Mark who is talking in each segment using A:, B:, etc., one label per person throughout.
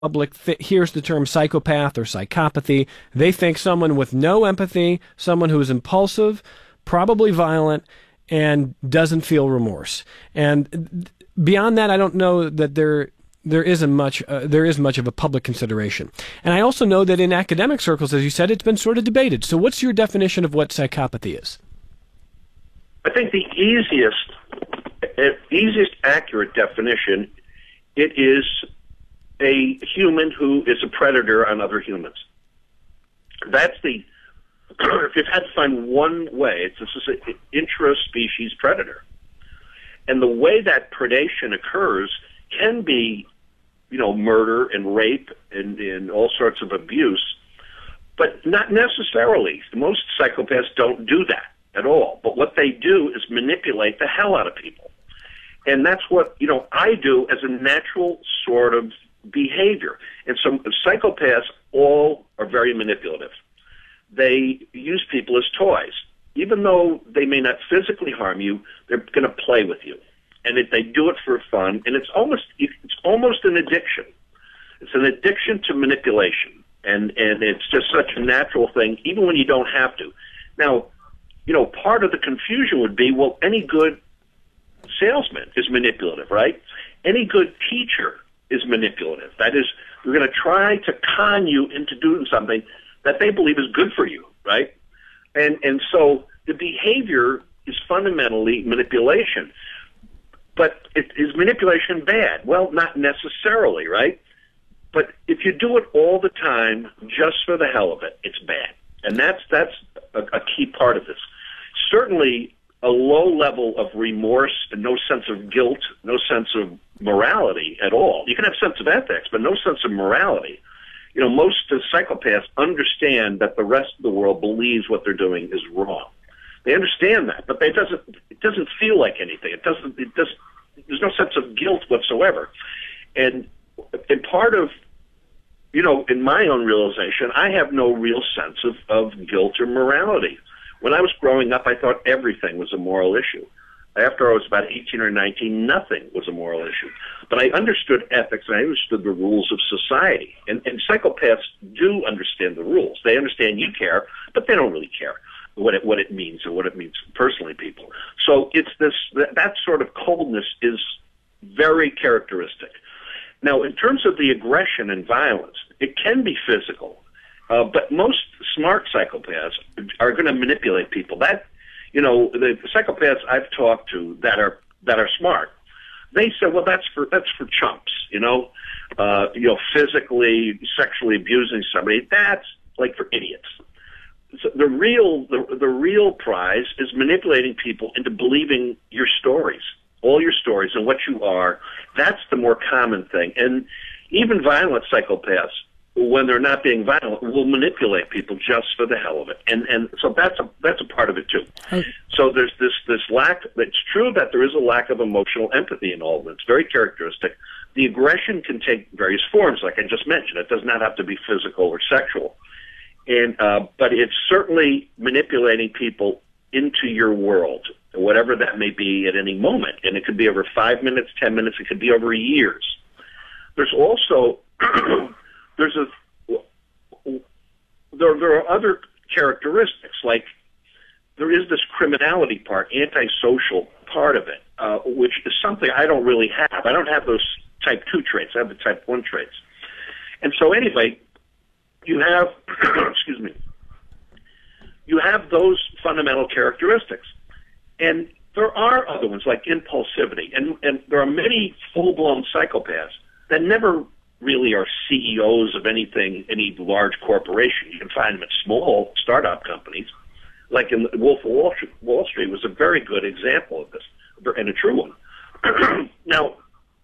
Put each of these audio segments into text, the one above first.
A: public hears the term psychopath or psychopathy, they think someone with no empathy, someone who is impulsive, probably violent, and doesn't feel remorse. And beyond that, I don't know that there is much of a public consideration. And I also know that in academic circles, as you said, it's been sort of debated. So what's your definition of what psychopathy is?
B: I think the easiest accurate definition, it is a human who is a predator on other humans. That's the, if you've had to find one way, this is an intra-species predator. And the way that predation occurs can be, murder and rape and all sorts of abuse, but not necessarily. Most psychopaths don't do that at all. But what they do is manipulate the hell out of people. And that's what, I do as a natural sort of behavior. And some psychopaths all are very manipulative. They use people as toys. Even though they may not physically harm you, they're going to play with you. And they do it for fun, and it's almost an addiction. It's an addiction to manipulation. And it's just such a natural thing, even when you don't have to. Now, part of the confusion would be, well, any good salesman is manipulative, right? Any good teacher is manipulative. That is, they're going to try to con you into doing something that they believe is good for you, right? And so the behavior is fundamentally manipulation. But is manipulation bad? Well, not necessarily, right? But if you do it all the time just for the hell of it, it's bad. And that's a key part of this. Certainly, a low level of remorse and no sense of guilt, no sense of morality at all. You can have a sense of ethics, but no sense of morality. Most psychopaths understand that the rest of the world believes what they're doing is wrong. They understand that, but it doesn't feel like anything. There's no sense of guilt whatsoever. And part of, in my own realization, I have no real sense of guilt or morality. When I was growing up, I thought everything was a moral issue. After I was about 18 or 19, nothing was a moral issue. But I understood ethics, and I understood the rules of society. And psychopaths do understand the rules. They understand you care, but they don't really care what it means or what it means personally, people. So it's that sort of coldness is very characteristic. Now, in terms of the aggression and violence, it can be physical. But most smart psychopaths are going to manipulate people. The psychopaths I've talked to that are smart, they say, well, that's for chumps, physically, sexually abusing somebody. That's like for idiots. So the real prize is manipulating people into believing your stories, all your stories and what you are. That's the more common thing. And even violent psychopaths, when they're not being violent, will manipulate people just for the hell of it. And so that's a part of it too. So there's this lack. It's true that there is a lack of emotional empathy in all of it. It's very characteristic. The aggression can take various forms, like I just mentioned. It does not have to be physical or sexual. And but it's certainly manipulating people into your world, whatever that may be at any moment. And it could be over 5 minutes, 10 minutes. It could be over years. There's also there are other characteristics, like there is this criminality part, antisocial part of it, which is something I don't really have. I don't have those type 2 traits. I have the type 1 traits. And so anyway, you have, excuse me, you have those fundamental characteristics. And there are other ones like impulsivity. And there are many full-blown psychopaths that never really are CEOs of any large corporation. You can find them at small startup companies, like in Wolf of Wall Street was a very good example of this, and a true one. Now,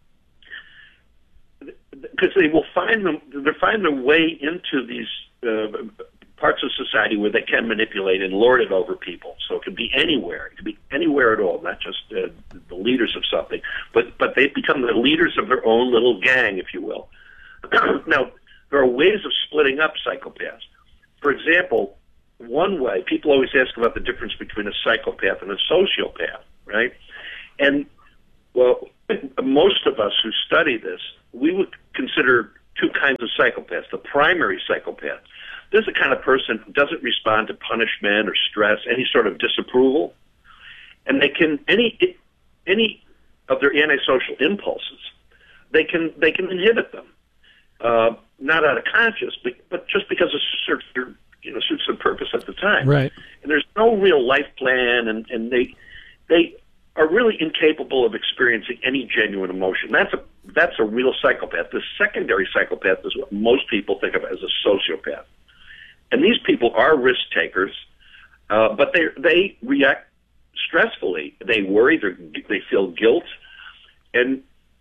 B: because they find their way into these parts of society where they can manipulate and lord it over people. So it could be anywhere. It could be anywhere at all, not just the leaders of something, but they become the leaders of their own little gang, if you will. Now, there are ways of splitting up psychopaths. For example, one way, people always ask about the difference between a psychopath and a sociopath, right? And, well, most of us who study this, we would consider two kinds of psychopaths. The primary psychopath. This is the kind of person who doesn't respond to punishment or stress, any sort of disapproval, and they can any of their antisocial impulses, they can inhibit them, not out of conscience, but just because it suits the purpose at the time.
A: Right.
B: And there's no real life plan, and they are really incapable of experiencing any genuine emotion. That's a real psychopath. The secondary psychopath is what most people think of as a sociopath. And these people are risk takers, but they react stressfully. They worry. They feel guilt, and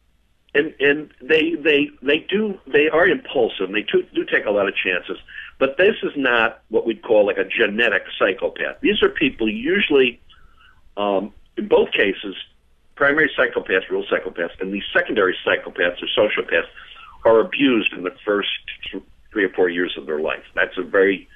B: they are impulsive. And they do take a lot of chances. But this is not what we'd call like a genetic psychopath. These are people usually, in both cases, primary psychopaths, real psychopaths, and these secondary psychopaths or sociopaths are abused in the first 3 or 4 years of their life. That's a very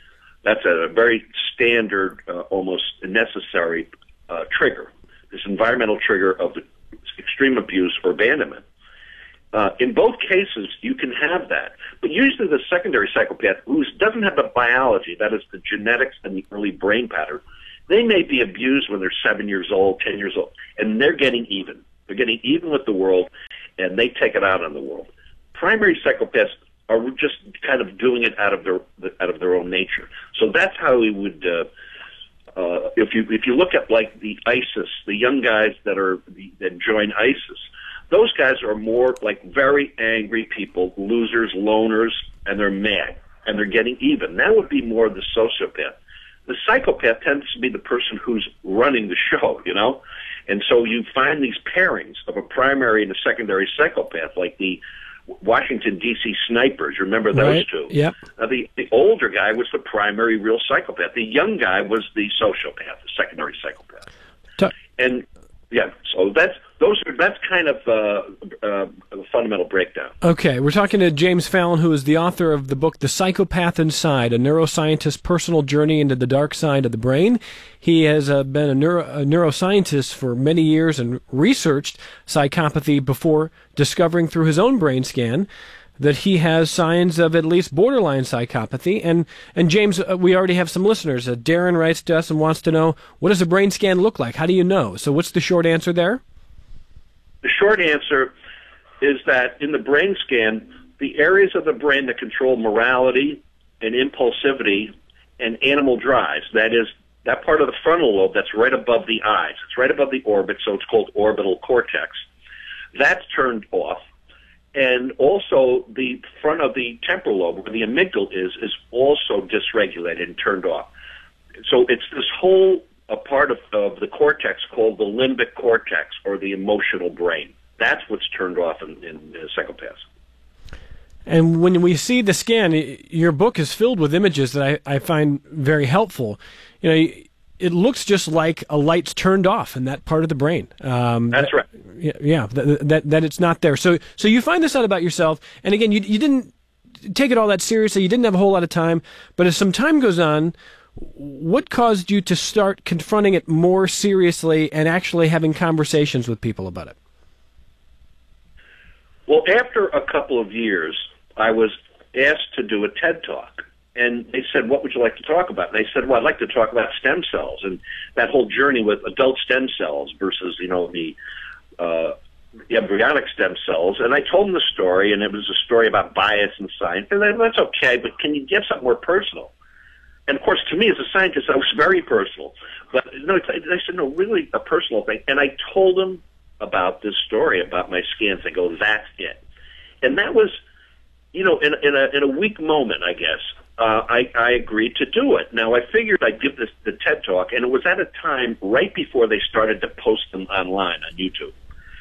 B: standard, almost necessary trigger. This environmental trigger of extreme abuse or abandonment. In both cases, you can have that, but usually the secondary psychopath, who doesn't have the biology, that is the genetics and the early brain pattern, they may be abused when they're 7 years old, 10 years old, and they're getting even. They're getting even with the world, and they take it out on the world. Primary psychopaths are just kind of doing it out of their own nature. So that's how we would. If you look at like the ISIS, the young guys that join ISIS, those guys are more like very angry people, losers, loners, and they're mad and they're getting even. That would be more the sociopath. The psychopath tends to be the person who's running the show, and so you find these pairings of a primary and a secondary psychopath, like the Washington, D.C. snipers. Remember those
A: right.
B: two?
A: Yep.
B: Now, the older guy was the primary real psychopath. The young guy was the sociopath, the secondary psychopath. And yeah, so that's kind of a fundamental breakdown.
A: Okay, we're talking to James Fallon, who is the author of the book The Psychopath Inside, a neuroscientist's personal journey into the dark side of the brain. He has been a neuroscientist for many years and researched psychopathy before discovering through his own brain scan that he has signs of at least borderline psychopathy. And James, we already have some listeners. Darren writes to us and wants to know, what does a brain scan look like? How do you know? So what's the short answer there?
B: The short answer is that in the brain scan, the areas of the brain that control morality and impulsivity and animal drives, that is, that part of the frontal lobe that's right above the eyes, it's right above the orbit, so it's called orbital cortex, that's turned off. And also the front of the temporal lobe, where the amygdala is also dysregulated and turned off. So it's this whole a part of the cortex called the limbic cortex, or the emotional brain. That's what's turned off in psychopaths.
A: And when we see the scan, your book is filled with images that I find very helpful. It looks just like a light's turned off in that part of the brain.
B: That's right.
A: Yeah, that it's not there. So you find this out about yourself, and again, you didn't take it all that seriously. You didn't have a whole lot of time, but as some time goes on, what caused you to start confronting it more seriously and actually having conversations with people about it?
B: Well, after a couple of years, I was asked to do a TED Talk. And they said, what would you like to talk about? And I said, well, I'd like to talk about stem cells and that whole journey with adult stem cells versus, the embryonic stem cells. And I told them the story, and it was a story about bias in science. And they said, that's okay, but can you give something more personal? And, of course, to me as a scientist, that was very personal. But I said, no, really a personal thing. And I told them about this story about my scans. They go, that's it. And that was, in a weak moment, I guess, I agreed to do it. Now, I figured I'd give the TED Talk, and it was at a time right before they started to post them online on YouTube.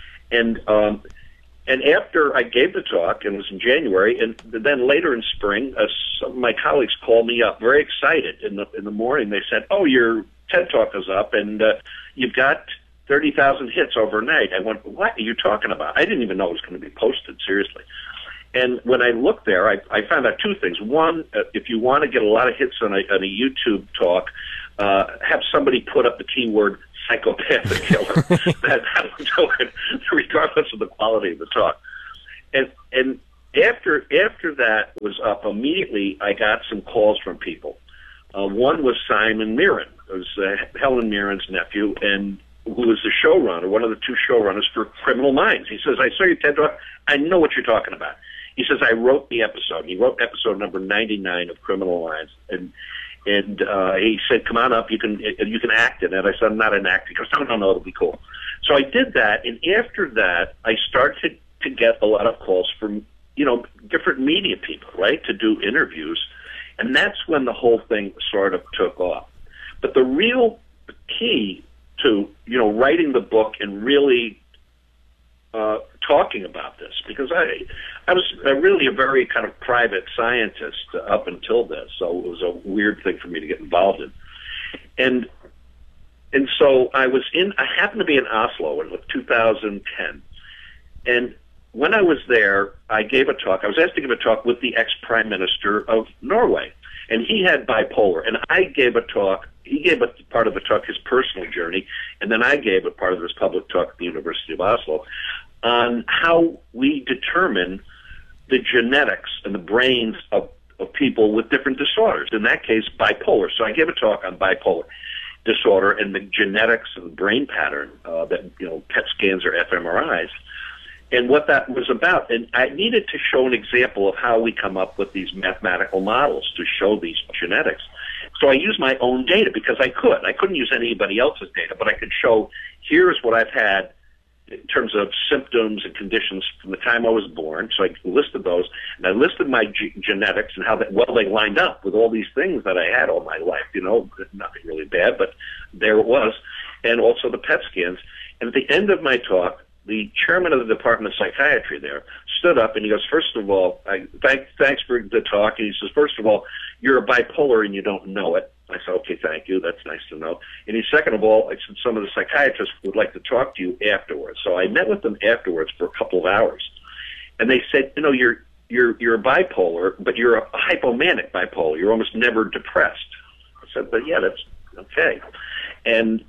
B: And after I gave the talk, and it was in January, and then later in spring, some of my colleagues called me up very excited in the morning. They said, oh, your TED Talk is up, and you've got 30,000 hits overnight. I went, what are you talking about? I didn't even know it was going to be posted, seriously. And when I looked there, I found out two things. One, if you want to get a lot of hits on a YouTube talk, have somebody put up the keyword psychopathic killer. That'll do it, regardless of the quality of the talk. And after that was up, immediately I got some calls from people. One was Simon Mirren. It was Helen Mirren's nephew, and who was the showrunner, one of the two showrunners for Criminal Minds. He says, I saw your TED Talk. I know what you're talking about. He says, I wrote the episode. He wrote episode number 99 of Criminal Minds. And he said, come on up, you can act in it. I said, I'm not an actor. He goes, no, it'll be cool. So I did that, and after that, I started to get a lot of calls from, different media people, right, to do interviews. And that's when the whole thing sort of took off. But the real key to, writing the book and really talking about this, because I was really a very kind of private scientist up until this, so it was a weird thing for me to get involved in. And so I happened to be in Oslo in 2010, and when I was there, I gave a talk. I was asked to give a talk with the ex-prime minister of Norway, and he had bipolar, and I gave a talk. He gave a part of the talk, his personal journey, and then I gave a part of his public talk at the University of Oslo on how we determine the genetics and the brains of people with different disorders, in that case, bipolar. So I gave a talk on bipolar disorder and the genetics and the brain pattern that, PET scans or fMRIs, and what that was about. And I needed to show an example of how we come up with these mathematical models to show these genetics. So I used my own data because I could. I couldn't use anybody else's data, but I could show, here's what I've had in terms of symptoms and conditions from the time I was born. So I listed those, and I listed my genetics and how they lined up with all these things that I had all my life, nothing really bad, but there it was, and also the PET scans. And at the end of my talk, the chairman of the Department of Psychiatry there stood up and he goes, first of all, thanks for the talk. And he says, first of all, you're a bipolar and you don't know it. I said, okay, thank you. That's nice to know. And he, second of all, I said, some of the psychiatrists would like to talk to you afterwards. So I met with them afterwards for a couple of hours. And they said, you're a bipolar, but you're a hypomanic bipolar. You're almost never depressed. I said, but yeah, that's okay. And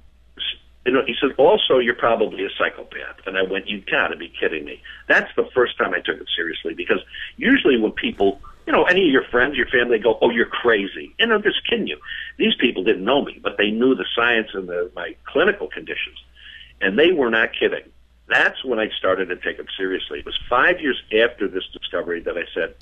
B: he said, also, you're probably a psychopath. And I went, you got to be kidding me. That's the first time I took it seriously, because usually when people, any of your friends, your family go, oh, you're crazy. And I'm just kidding you. These people didn't know me, but they knew the science and my clinical conditions. And they were not kidding. That's when I started to take it seriously. It was 5 years after this discovery that I said,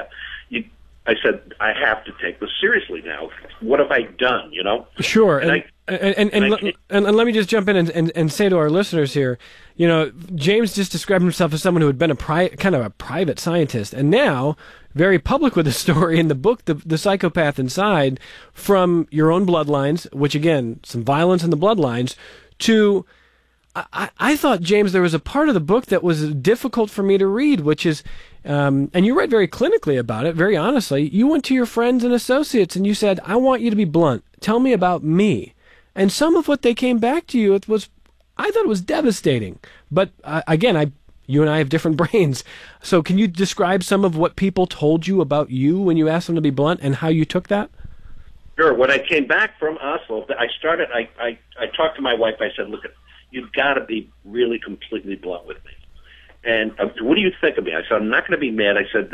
B: I have to take this seriously now. What have I done,
A: Sure. And let me just jump in and say to our listeners here, James just described himself as someone who had been kind of a private scientist, and now very public with the story in the book, The Psychopath Inside, from your own bloodlines, which again, some violence in the bloodlines, to I thought, James, there was a part of the book that was difficult for me to read, which is, and you write very clinically about it, very honestly. You went to your friends and associates and you said, I want you to be blunt. Tell me about me. And some of what they came back to you, I thought it was devastating. But again, you and I have different brains. So can you describe some of what people told you about you when you asked them to be blunt and how you took that?
B: Sure. When I came back from Oslo, I talked to my wife. I said, look, you've got to be really completely blunt with me. And what do you think of me? I said, I'm not going to be mad. I said,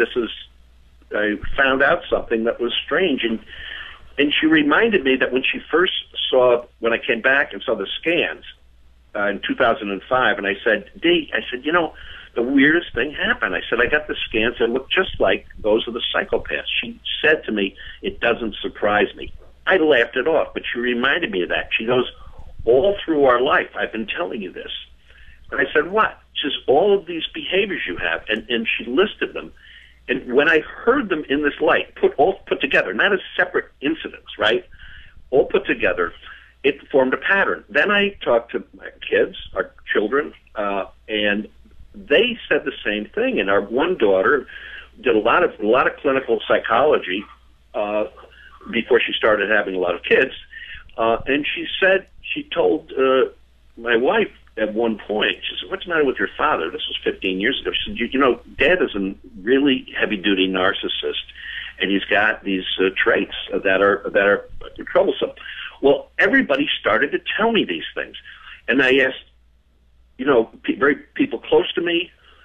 B: I found out something that was strange. And she reminded me that when she first when I came back and saw the scans in 2005, and I said, Dee, the weirdest thing happened. I said, I got the scans that look just like those of the psychopaths. She said to me, it doesn't surprise me. I laughed it off, but she reminded me of that. She goes, all through our life, I've been telling you this. And I said, what? She says, all of these behaviors you have, and she listed them. And when I heard them in this light, all put together, not as separate incidents, right? All put together, it formed a pattern. Then I talked to my kids, our children, and they said the same thing. And our one daughter did a lot of clinical psychology before she started having a lot of kids. And she told my wife at one point, she said, what's the matter with your father? This was 15 years ago. She said, Dad is a really heavy-duty narcissist, and he's got these traits that are troublesome. Well, everybody started to tell me these things. And I asked, people close to me,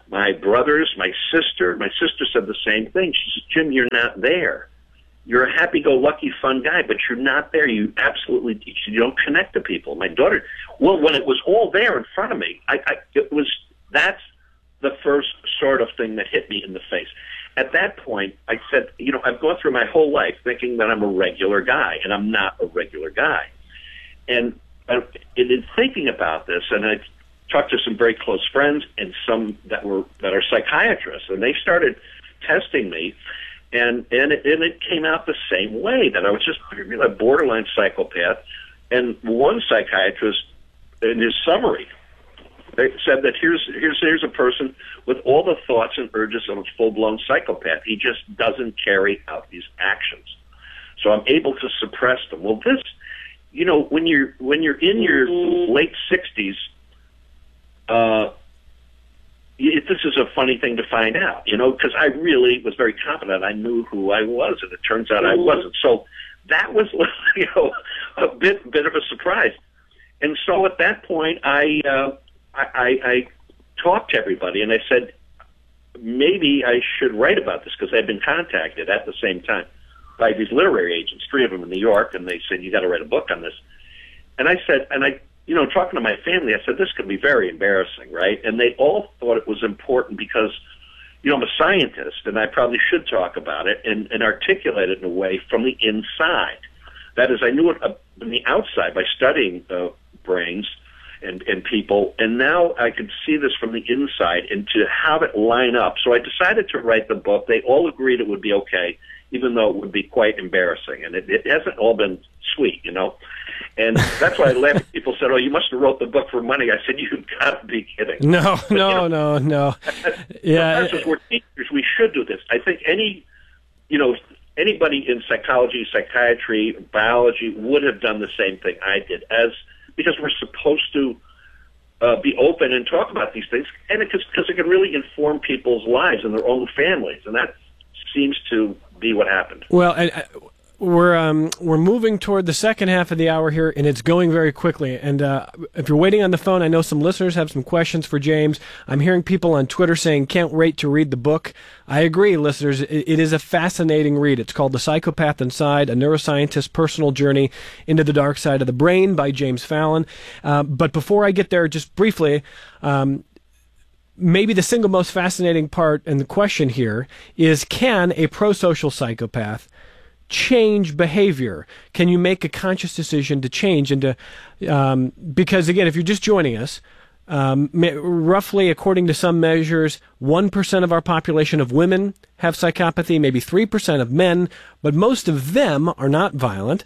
B: my brothers, my sister. My sister said the same thing. She said, Jim, you're not there. You're a happy-go-lucky, fun guy, but you're not there. You don't connect to people. My daughter, well, when it was all there in front of me, that's the first sort of thing that hit me in the face. At that point, I said, I've gone through my whole life thinking that I'm a regular guy, and I'm not a regular guy. And in thinking about this, and I talked to some very close friends and some that are psychiatrists, and they started testing me, and it came out the same way, that I was just a borderline psychopath. And one psychiatrist, in his summary, they said that here's a person with all the thoughts and urges of a full-blown psychopath. He just doesn't carry out these actions. So I'm able to suppress them. Well, this, when you're in your late 60s, this is a funny thing to find out, because I really was very confident. I knew who I was, and it turns out I wasn't. So that was, a bit of a surprise. And so at that point, I talked to everybody, and I said, maybe I should write about this, because I'd been contacted at the same time by these literary agents, 3 of them in New York, and they said, you got to write a book on this. And I said, talking to my family, I said, this could be very embarrassing, right? And they all thought it was important because, I'm a scientist, and I probably should talk about it and articulate it in a way from the inside. That is, I knew it from the outside by studying brains and people, and now I could see this from the inside and to have it line up. So I decided to write the book. They all agreed it would be okay, even though it would be quite embarrassing. And it hasn't all been sweet, And that's why I laughed. People said, oh, you must have wrote the book for money. I said, you've got to be kidding.
A: No. Yeah.
B: Professors, we're teachers. We should do this. I think anybody in psychology, psychiatry, biology would have done the same thing I did, because we're supposed to be open and talk about these things, and because it can really inform people's lives and their own families, and that seems to be what happened.
A: Well, we're moving toward the second half of the hour here, and it's going very quickly. And if you're waiting on the phone, I know some listeners have some questions for James. I'm hearing people on Twitter saying, can't wait to read the book. I agree, listeners. It is a fascinating read. It's called The Psychopath Inside, A Neuroscientist's Personal Journey into the Dark Side of the Brain by James Fallon. But before I get there, just briefly, maybe the single most fascinating part and the question here is, can a prosocial psychopath change behavior? Can you make a conscious decision to change? And because, again, if you're just joining us, roughly, according to some measures, 1% of our population of women have psychopathy, maybe 3% of men, but most of them are not violent.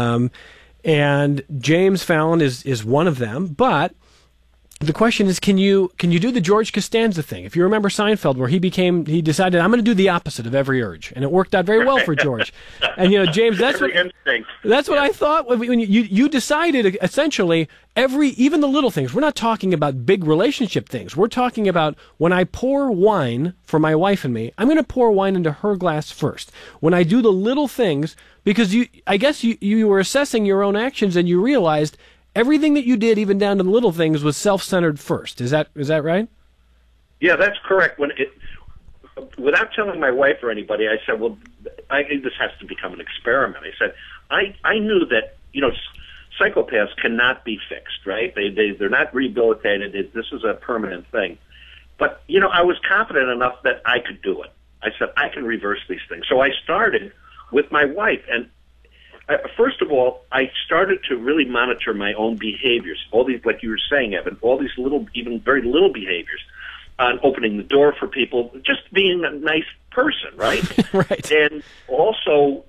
A: And James Fallon is one of them. But the question is, can you do the George Costanza thing? If you remember Seinfeld, where he decided, I'm going to do the opposite of every urge, and it worked out very well for George. And James, that's what I thought when you decided, essentially, even the little things. We're not talking about big relationship things. We're talking about, when I pour wine for my wife and me, I'm going to pour wine into her glass first. When I do the little things, because I guess you were assessing your own actions, and you realized everything that you did, even down to the little things, was self-centered first. Is that right?
B: Yeah, that's correct. Without telling my wife or anybody, I said, well, this has to become an experiment. I said, I knew that, psychopaths cannot be fixed, right? They're not rehabilitated. This is a permanent thing. But, I was confident enough that I could do it. I said, I can reverse these things. So I started with my wife, and first of all, I started to really monitor my own behaviors. All these, like you were saying, Evan, all these little, even very little behaviors on opening the door for people, just being a nice person, right?
A: Right.
B: And also,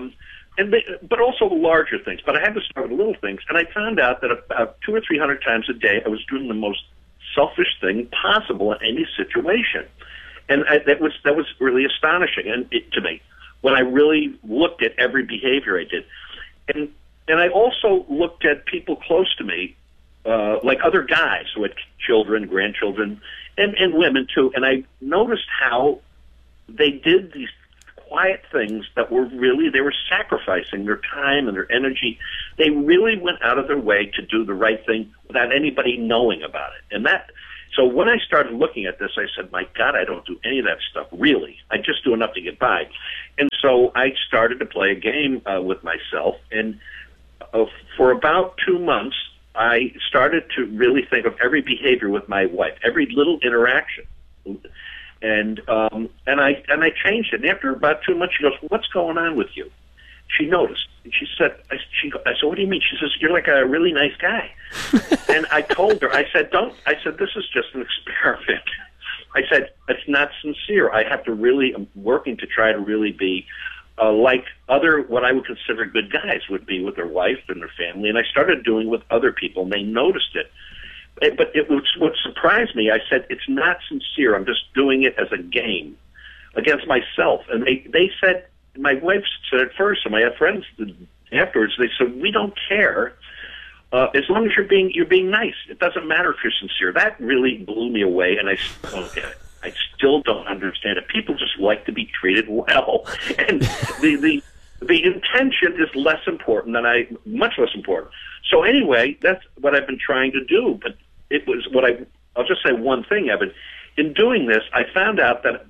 B: but also larger things. But I had to start with little things, and I found out that about 200 or 300 times a day, I was doing the most selfish thing possible in any situation, and that was really astonishing to me, when I really looked at every behavior I did. And I also looked at people close to me, like other guys who had children, grandchildren, and women too, and I noticed how they did these quiet things that they were sacrificing their time and their energy. They really went out of their way to do the right thing without anybody knowing about it. And So when I started looking at this, I said, my God, I don't do any of that stuff, really. I just do enough to get by. And so I started to play a game with myself, and for about 2 months, I started to really think of every behavior with my wife, every little interaction. And I changed it. And after about 2 months, she goes, "What's going on with you?" She noticed. And she said, I said, "What do you mean?" She says, "You're like a really nice guy." And I told her, I said, "This is just an experiment." I said, "It's not sincere. I have to really, I'm working to try to really be like other, what I would consider good guys would be with their wife and their family." And I started doing it with other people, and they noticed it. But it was what surprised me. I said, "It's not sincere. I'm just doing it as a game against myself." And they said, my wife said at first, and my friends afterwards, they said, "We don't care as long as you're being nice. It doesn't matter if you're sincere." That really blew me away, and I still don't understand it. People just like to be treated well, and the intention is less important much less important. So anyway, that's what I've been trying to do. But it was I'll just say one thing, Evan. In doing this, I found out that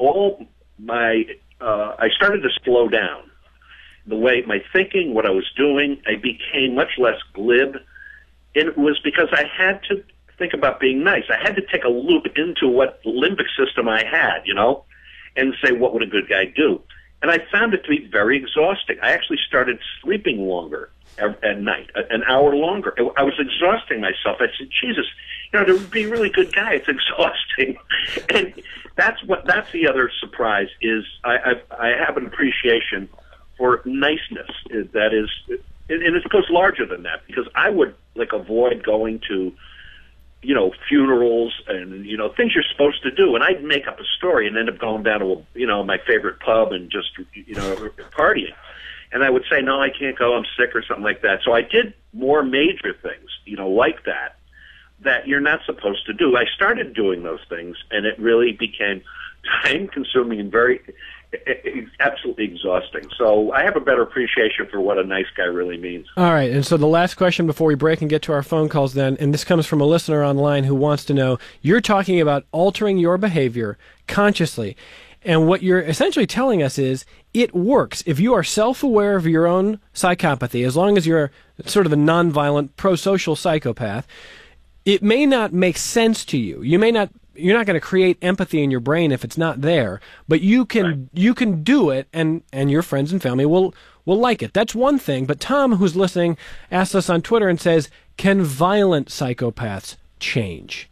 B: I started to slow down the way my thinking, what I was doing. I became much less glib. It was because I had to think about being nice. I had to take a loop into what limbic system I had, and say, what would a good guy do? And I found it to be very exhausting. I actually started sleeping longer at night, an hour longer. I was exhausting myself. I said, Jesus, to be a really good guy, it's exhausting. And that's the other surprise is I have an appreciation for niceness. That is, and it goes larger than that, because I would avoid going to, funerals and, things you're supposed to do. And I'd make up a story and end up going down to, my favorite pub and just, partying. And I would say, "No, I can't go. I'm sick," or something like that. So I did more major things, like that you're not supposed to do. I started doing those things, and it really became time-consuming and absolutely exhausting. So I have a better appreciation for what a nice guy really means.
A: All right, and so the last question before we break and get to our phone calls then, and this comes from a listener online who wants to know, you're talking about altering your behavior consciously, and what you're essentially telling us is it works. If you are self-aware of your own psychopathy, as long as you're sort of a nonviolent, pro-social psychopath, it may not make sense to you. You're not going to create empathy in your brain if it's not there, but you can do it, and your friends and family will like it. That's one thing. But Tom, who's listening, asks us on Twitter and says, "Can violent psychopaths change?"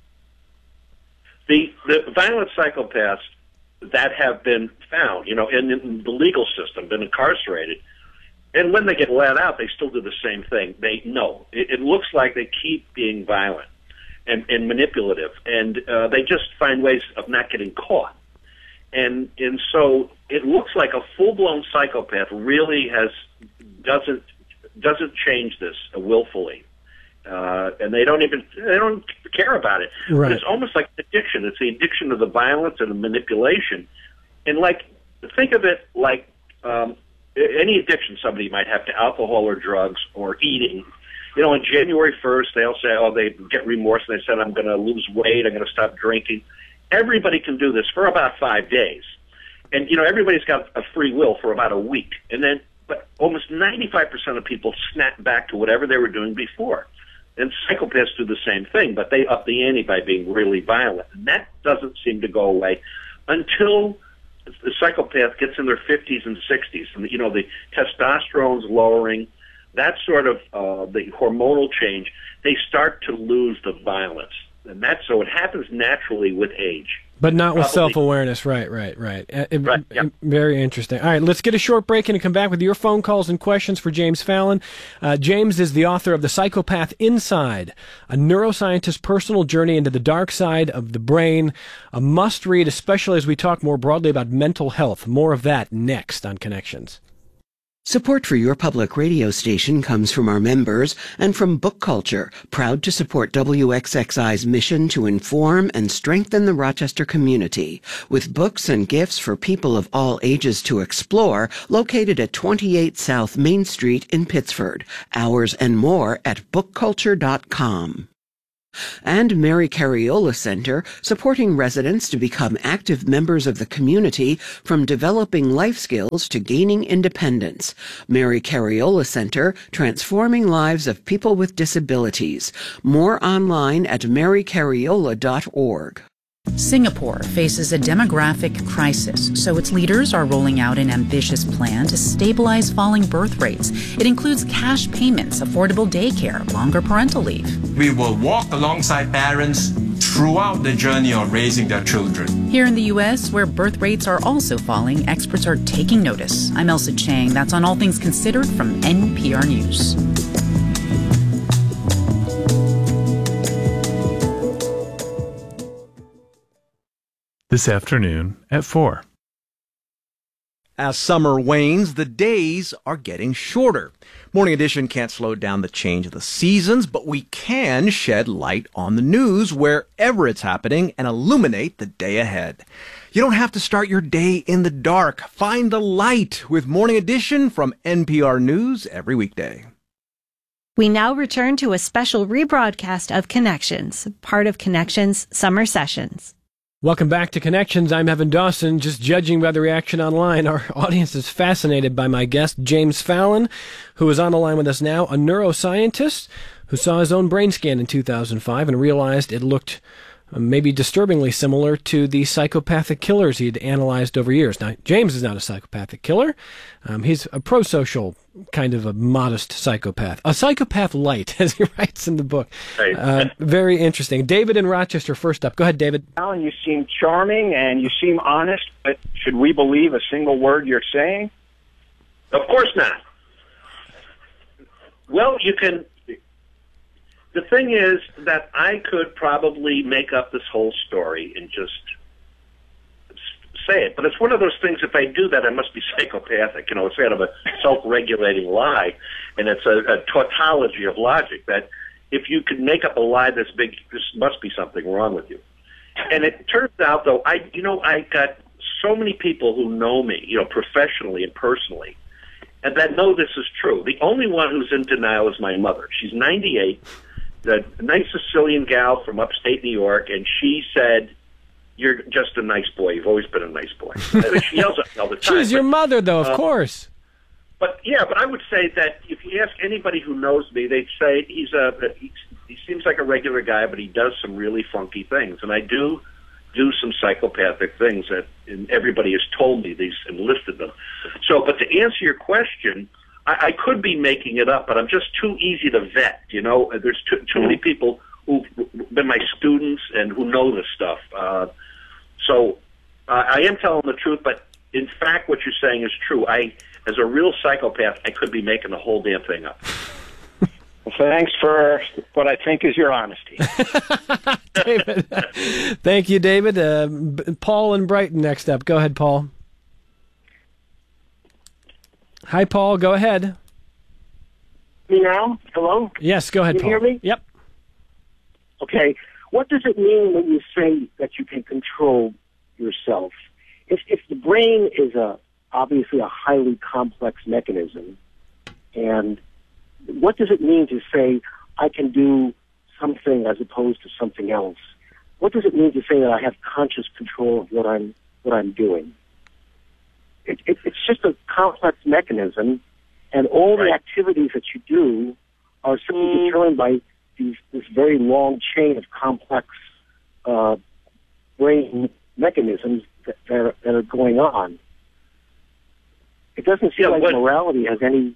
B: The violent psychopaths that have been found, in the legal system, been incarcerated, and when they get let out, they still do the same thing. It looks like they keep being violent and manipulative, and they just find ways of not getting caught. And so it looks like a full-blown psychopath really doesn't change this willfully, and they don't care about it.
A: Right.
B: But it's almost like an addiction. It's the addiction of the violence and the manipulation, and think of it like any addiction somebody might have to alcohol or drugs or eating. On January 1st, they'll say, they get remorse, and they said, "I'm going to lose weight, I'm going to stop drinking." Everybody can do this for about 5 days. And, everybody's got a free will for about a week. But almost 95% of people snap back to whatever they were doing before. And psychopaths do the same thing, but they up the ante by being really violent. And that doesn't seem to go away until the psychopath gets in their 50s and 60s. And, the testosterone's lowering. That sort of the hormonal change, they start to lose the violence. And so it happens naturally with age.
A: But not with self-awareness. Right.
B: Right, yeah.
A: Very interesting. All right, let's get a short break and come back with your phone calls and questions for James Fallon. James is the author of The Psychopath Inside, a neuroscientist's personal journey into the dark side of the brain. A must-read, especially as we talk more broadly about mental health. More of that next on Connections.
C: Support for your public radio station comes from our members and from Book Culture, proud to support WXXI's mission to inform and strengthen the Rochester community, with books and gifts for people of all ages to explore, located at 28 South Main Street in Pittsford. Hours and more at bookculture.com. And Mary Cariola Center, supporting residents to become active members of the community from developing life skills to gaining independence. Mary Cariola Center, transforming lives of people with disabilities. More online at marycariola.org.
D: Singapore faces a demographic crisis, so its leaders are rolling out an ambitious plan to stabilize falling birth rates. It includes cash payments, affordable daycare, longer parental leave.
E: We will walk alongside parents throughout the journey of raising their children.
D: Here in the U.S., where birth rates are also falling, experts are taking notice. I'm Elsa Chang. That's on All Things Considered from NPR News.
F: This afternoon at 4.
G: As summer wanes, the days are getting shorter. Morning Edition can't slow down the change of the seasons, but we can shed light on the news wherever it's happening and illuminate the day ahead. You don't have to start your day in the dark. Find the light with Morning Edition from NPR News every weekday.
H: We now return to a special rebroadcast of Connections, part of Connections Summer Sessions.
A: Welcome back to Connections. I'm Evan Dawson. Just judging by the reaction online, our audience is fascinated by my guest, James Fallon, who is on the line with us now, a neuroscientist who saw his own brain scan in 2005 and realized it looked maybe disturbingly similar to the psychopathic killers he'd analyzed over years. Now, James is not a psychopathic killer. He's a pro-social, kind of a modest psychopath. A psychopath light, as he writes in the book. Very interesting. David in Rochester, first up. Go ahead, David.
I: Alan, you seem charming and you seem honest, but should we believe a single word you're saying?
B: Of course not. Well, you can... The thing is that I could probably make up this whole story and just say it. But it's one of those things, if I do that, I must be psychopathic. You know, it's kind of a self-regulating lie, and it's a tautology of logic that if you could make up a lie this big, there must be something wrong with you. And it turns out, though, I got so many people who know me, professionally and personally, and that know this is true. The only one who's in denial is my mother. She's 98. The nice Sicilian gal from upstate New York, and she said, "You're just a nice boy. You've always been a nice boy." She yells at me all the time.
A: She's your mother, though, of course.
B: But I would say that if you ask anybody who knows me, they'd say he seems like a regular guy, but he does some really funky things, and I do some psychopathic things and everybody has told me these and listed them. So, but to answer your question, I could be making it up, but I'm just too easy to vet. There's too many people who've been my students and who know this stuff. So I am telling the truth, but in fact, what you're saying is true. As a real psychopath, I could be making the whole damn thing up.
I: Well, thanks for what I think is your honesty.
A: David. Thank you, David. Paul in Brighton next up. Go ahead, Paul. Hi, Paul. Go ahead.
J: Me now? Hello?
A: Yes, go ahead,
J: Can
A: Paul.
J: you hear me?
A: Yep.
J: Okay. What does it mean when you say that you can control yourself? If the brain is obviously a highly complex mechanism, and what does it mean to say I can do something as opposed to something else? What does it mean to say that I have conscious control of what I'm doing? It's just a complex mechanism, and all the activities that you do are simply determined by this very long chain of complex brain mechanisms that are going on. It doesn't seem like morality has any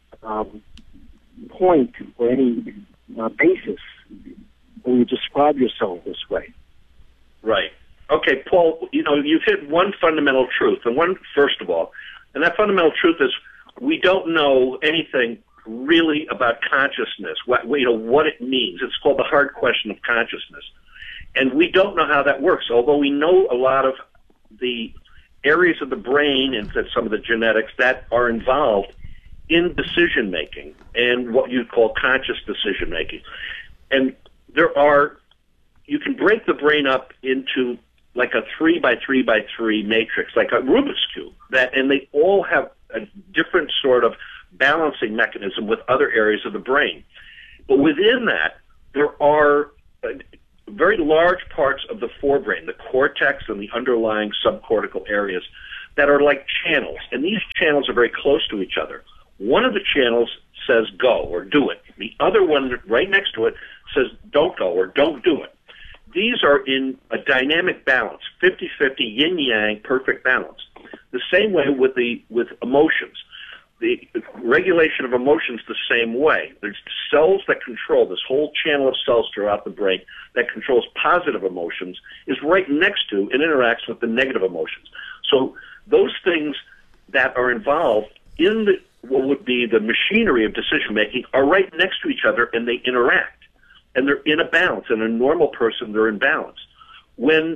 J: point or any basis when you describe yourself this way.
B: Right. Okay, Paul, you've hit one fundamental truth, first of all, and that fundamental truth is we don't know anything really about consciousness, what it means. It's called the hard question of consciousness. And we don't know how that works, although we know a lot of the areas of the brain and some of the genetics that are involved in decision-making and what you call conscious decision-making. And you can break the brain up into like a 3x3x3 matrix, like a Rubik's Cube, and they all have a different sort of balancing mechanism with other areas of the brain. But within that, there are very large parts of the forebrain, the cortex and the underlying subcortical areas, that are like channels. And these channels are very close to each other. One of the channels says go or do it. The other one right next to it says don't go or don't do it. These are in a dynamic balance, 50-50, yin-yang, perfect balance. The same way with emotions. The regulation of emotions the same way. There's cells that control this whole channel of cells throughout the brain that controls positive emotions is right next to and interacts with the negative emotions. So those things that are involved in what would be the machinery of decision making are right next to each other, and they interact, and they're in a balance. In a normal person, they're in balance. When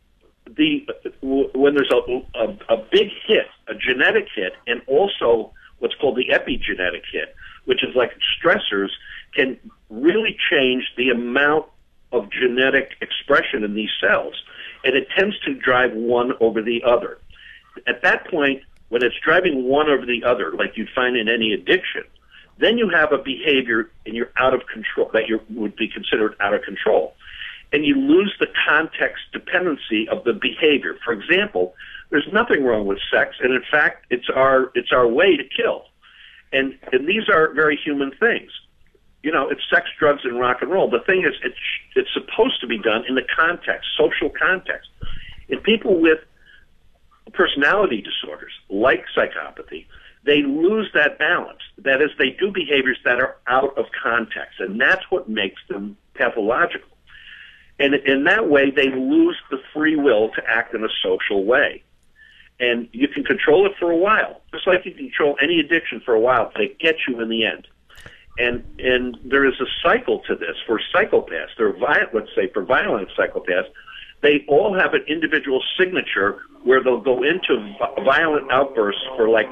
B: there's a big hit, a genetic hit, and also what's called the epigenetic hit, which is like stressors, can really change the amount of genetic expression in these cells, and it tends to drive one over the other. At that point, when it's driving one over the other, like you'd find in any addiction, then you have a behavior and you're out of control, that would be considered out of control. And you lose the context dependency of the behavior. For example, there's nothing wrong with sex, and in fact, it's our way to kill. And these are very human things. You know, it's sex, drugs, and rock and roll. The thing is, it's supposed to be done in the context, social context. In people with personality disorders, like psychopathy, they lose that balance. That is, they do behaviors that are out of context, and that's what makes them pathological. And in that way, they lose the free will to act in a social way. And you can control it for a while, just like you can control any addiction for a while, but it gets you in the end. And there is a cycle to this for psychopaths. Let's say for violent psychopaths, they all have an individual signature where they'll go into violent outbursts for like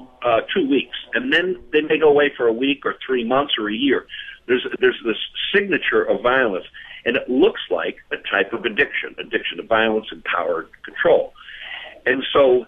B: 2 weeks, and then they may go away for a week or 3 months or a year. There's this signature of violence, and it looks like a type of addiction to violence and power and control. And so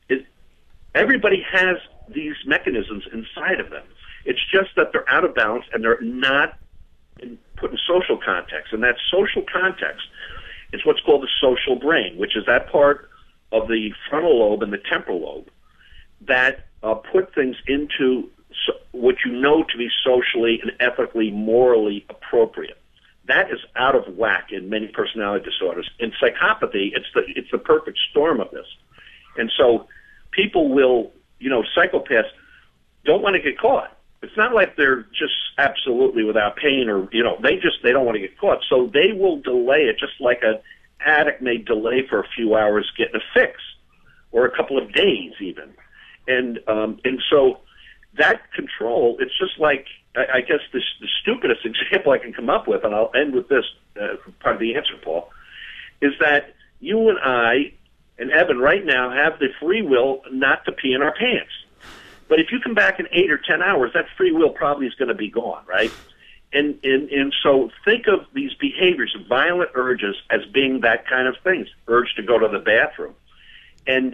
B: everybody has these mechanisms inside of them. It's just that they're out of balance and they're not put in social context. And that social context is what's called the social brain, which is that part of the frontal lobe and the temporal lobe that put things into what you know to be socially and ethically, morally appropriate. That is out of whack in many personality disorders. In psychopathy, it's the perfect storm of this. And so people will, psychopaths don't want to get caught. It's not like they're just absolutely without pain or, they don't want to get caught. So they will delay it, just like an addict may delay for a few hours getting a fix or a couple of days even. And so that control, it's just like, I guess the stupidest example I can come up with, and I'll end with this part of the answer, Paul, is that you and I and Evan right now have the free will not to pee in our pants. But if you come back in 8 or 10 hours, that free will probably is going to be gone, right? And so think of these behaviors, violent urges, as being that kind of thing, urge to go to the bathroom. And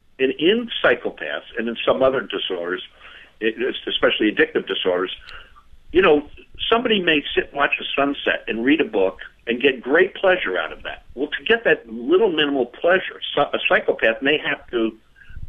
B: in psychopaths and in some other disorders, especially addictive disorders, somebody may sit and watch a sunset and read a book and get great pleasure out of that. Well, to get that little minimal pleasure, a psychopath may have to,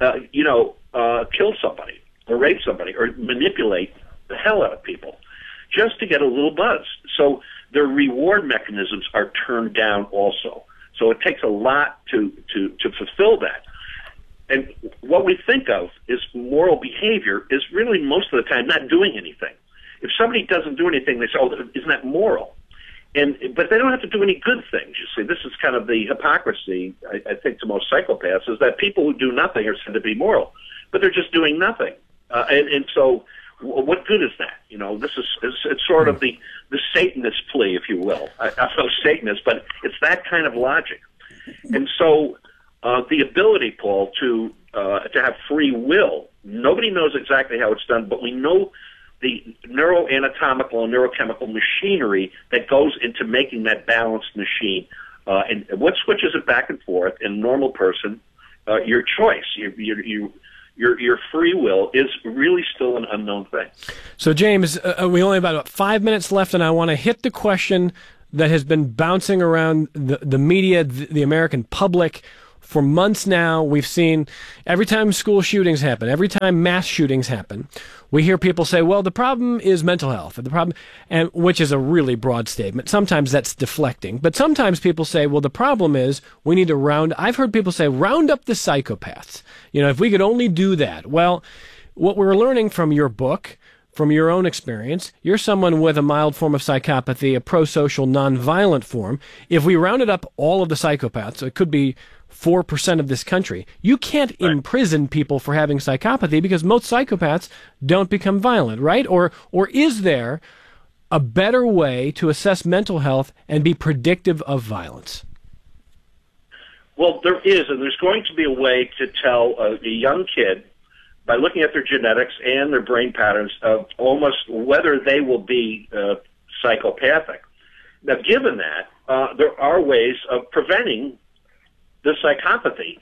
B: kill somebody or rape somebody or manipulate the hell out of people just to get a little buzz. So their reward mechanisms are turned down also. So it takes a lot to fulfill that. And what we think of is moral behavior is really most of the time not doing anything. If somebody doesn't do anything, they say, oh, isn't that moral? But they don't have to do any good things, you see. This is kind of the hypocrisy, I think, to most psychopaths, is that people who do nothing are said to be moral, but they're just doing nothing. And so what good is that? This is it's sort of the Satanist plea, if you will. I'm no Satanist, but it's that kind of logic. And so the ability, Paul, to have free will, nobody knows exactly how it's done, but we know the neuroanatomical and neurochemical machinery that goes into making that balanced machine. And what switches it back and forth in a normal person, your choice, your free will is really still an unknown thing.
A: So, James, we only have about 5 minutes left, and I want to hit the question that has been bouncing around the media, the American public for months now. We've seen every time school shootings happen, every time mass shootings happen, we hear people say, well, the problem is mental health, and which is a really broad statement. Sometimes that's deflecting, but sometimes people say, well, the problem is we need to I've heard people say, round up the psychopaths. If we could only do that. Well, what we're learning from your book, from your own experience, you're someone with a mild form of psychopathy, a prosocial, nonviolent form. If we rounded up all of the psychopaths, so it could be 4% of this country, you can't imprison people for having psychopathy because most psychopaths don't become violent, right? Or is there a better way to assess mental health and be predictive of violence?
B: Well, there is, and there's going to be a way to tell a young kid by looking at their genetics and their brain patterns of almost whether they will be psychopathic. Now, given that, there are ways of preventing the psychopathy,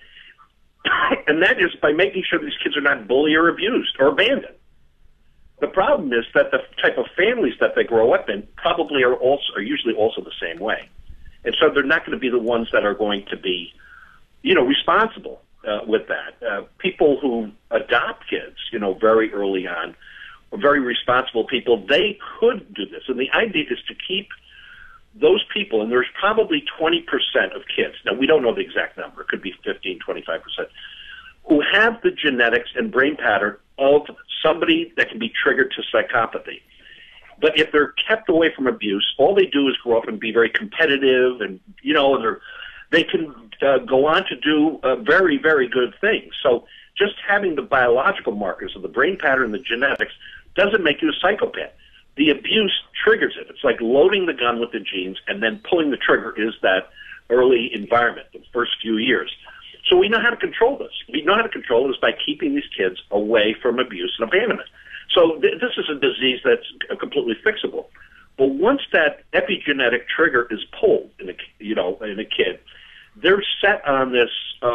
B: and that is by making sure these kids are not bullied or abused or abandoned. The problem is that the type of families that they grow up in probably are usually also the same way, and so they're not going to be the ones that are going to be, responsible with that. People who adopt kids, very early on, are very responsible people. They could do this, and the idea is to keep those people, and there's probably 20% of kids, now we don't know the exact number, it could be 15, 25%, who have the genetics and brain pattern of somebody that can be triggered to psychopathy. But if they're kept away from abuse, all they do is grow up and be very competitive, and they can go on to do very, very good things. So just having the biological markers of the brain pattern and the genetics doesn't make you a psychopath. The abuse triggers it. It's like loading the gun with the genes, and then pulling the trigger is that early environment, the first few years. So we know how to control this. We know how to control this by keeping these kids away from abuse and abandonment. So this is a disease that's completely fixable. But once that epigenetic trigger is pulled in a kid, they're set on this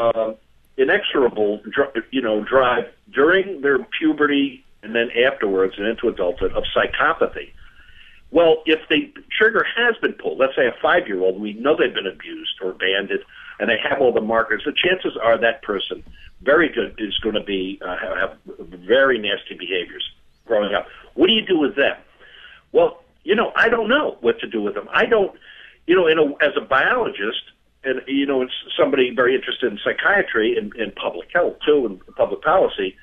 B: inexorable drive during their puberty and then afterwards and into adulthood of psychopathy. Well, if the trigger has been pulled, let's say a 5-year-old, we know they've been abused or abandoned, and they have all the markers, the chances are that person is going to be have very nasty behaviors growing up. What do you do with them? Well, I don't know what to do with them. I don't, as a biologist, and it's somebody very interested in psychiatry and public health too, and public policy,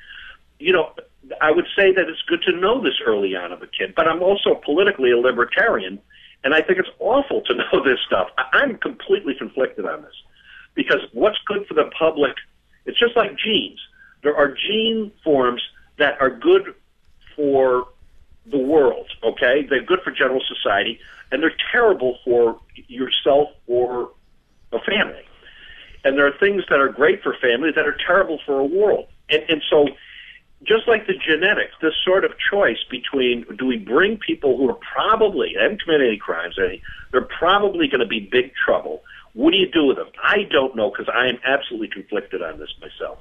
B: I would say that it's good to know this early on of a kid, but I'm also politically a libertarian, and I think it's awful to know this stuff. I'm completely conflicted on this, because what's good for the public, it's just like genes. There are gene forms that are good for the world, okay? They're good for general society, and they're terrible for yourself or a family. And there are things that are great for families that are terrible for a world. And so just like the genetics, this sort of choice between, do we bring people who are probably, haven't committed any crimes, they're probably going to be big trouble. What do you do with them? I don't know, because I am absolutely conflicted on this myself.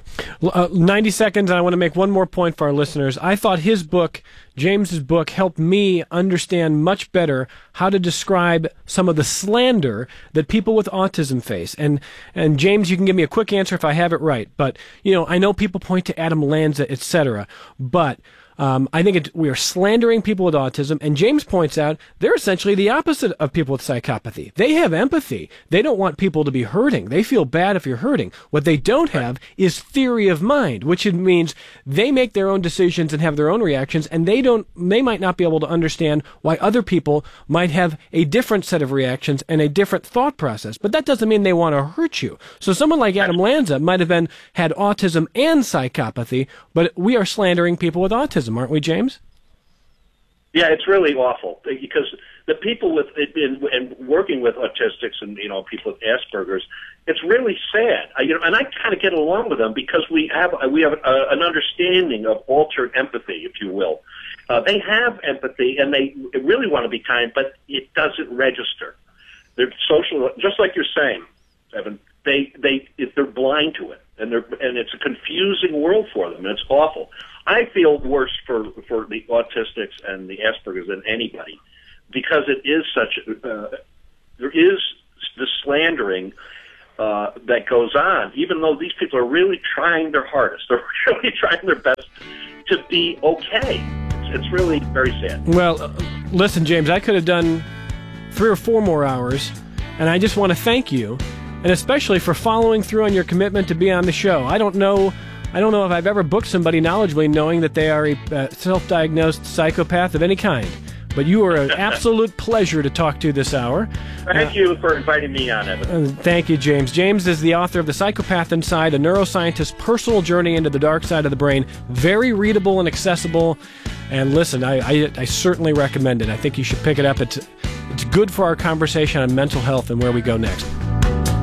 A: 90 seconds, and I want to make one more point for our listeners. I thought his book, James's book, helped me understand much better how to describe some of the slander that people with autism face. And James, you can give me a quick answer if I have it right. But, I know people point to Adam Lanza, etc., but I think we are slandering people with autism, and James points out they're essentially the opposite of people with psychopathy. They have empathy. They don't want people to be hurting. They feel bad if you're hurting. What they don't have is theory of mind, which means they make their own decisions and have their own reactions, and they might not be able to understand why other people might have a different set of reactions and a different thought process. But that doesn't mean they want to hurt you. So someone like Adam Lanza might have had autism and psychopathy, but we are slandering people with autism. Aren't we, James?
B: Yeah, it's really awful, because the people and working with autistics and people with Asperger's, it's really sad. And I kind of get along with them because we have an understanding of altered empathy, if you will. They have empathy and they really want to be kind, but it doesn't register. They're social, just like you're saying, Evan. They're blind to it, and it's a confusing world for them, and it's awful. I feel worse for the autistics and the Asperger's than anybody, because it is such. There is the slandering that goes on, even though these people are really trying their hardest. They're really trying their best to be okay. It's really very sad.
A: Well, listen, James, I could have done 3 or 4 more hours, and I just want to thank you, and especially for following through on your commitment to be on the show. I don't know if I've ever booked somebody knowledgeably knowing that they are a self-diagnosed psychopath of any kind. But you are an absolute pleasure to talk to this hour.
B: Thank you for inviting me on, Evan.
A: Thank you, James. James is the author of The Psychopath Inside, a neuroscientist's personal journey into the dark side of the brain. Very readable and accessible. And listen, I certainly recommend it. I think you should pick it up. It's good for our conversation on mental health and where we go next.